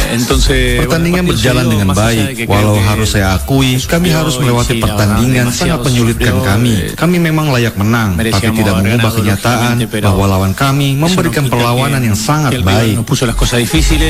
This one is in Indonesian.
Pertandingan berjalan dengan baik, walau harus saya akui, kami harus melewati pertandingan sangat menyulitkan kami. Kami memang layak menang, tapi tidak mengubah kenyataan bahwa lawan kami memberikan perlawanan yang sangat baik.